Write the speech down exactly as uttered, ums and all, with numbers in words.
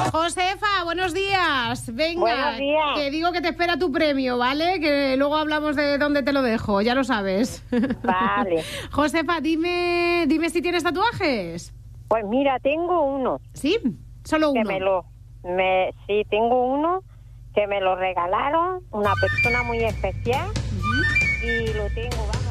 Josefa, buenos días. Venga, Buenos días. te digo que te espera tu premio, ¿vale? Que luego hablamos de dónde te lo dejo, ya lo sabes. Vale. Josefa, dime, dime si tienes tatuajes. Pues mira, tengo uno. ¿Sí? Solo uno. Que me lo... Me, sí, tengo uno que me lo regalaron una persona muy especial. Uh-huh. Y lo tengo, vamos.